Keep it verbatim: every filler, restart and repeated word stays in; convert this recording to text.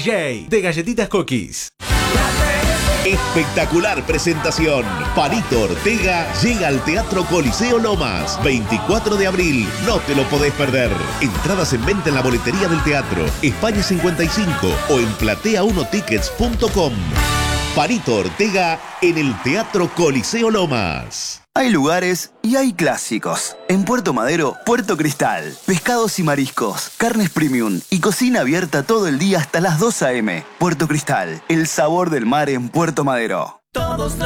J de Galletitas Cookies. Espectacular presentación. Palito Ortega llega al Teatro Coliseo Lomas. veinticuatro de abril. No te lo podés perder. Entradas en venta en la boletería del teatro. España cincuenta y cinco o en platea uno tickets punto com. Palito Ortega en el Teatro Coliseo Lomas. Hay lugares y hay clásicos. En Puerto Madero, Puerto Cristal. Pescados y mariscos, carnes premium y cocina abierta todo el día hasta las dos a eme. Puerto Cristal, el sabor del mar en Puerto Madero. Todos